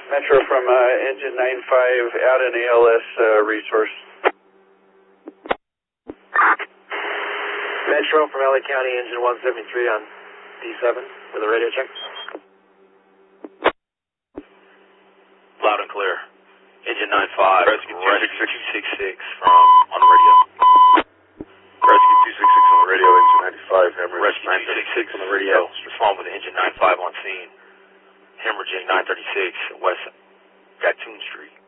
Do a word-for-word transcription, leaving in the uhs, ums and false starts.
Metro from uh, engine nine five out an A L S uh, resource. Metro from L A County, engine one seventy-three on D seven with a radio check. Loud and clear. Engine nine five, rescue two six six from on the radio. Rescue two six six on the radio, engine ninety-five, hemorrhage Rescue nine two six six on the radio. Respond with engine nine five on scene. Hemorrhaging nine thirty-six West Gatun Street.